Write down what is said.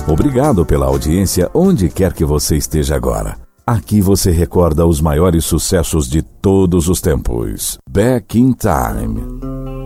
Obrigado pela audiência onde quer que você esteja agora. Aqui você recorda os maiores sucessos de todos os tempos. Back in Time.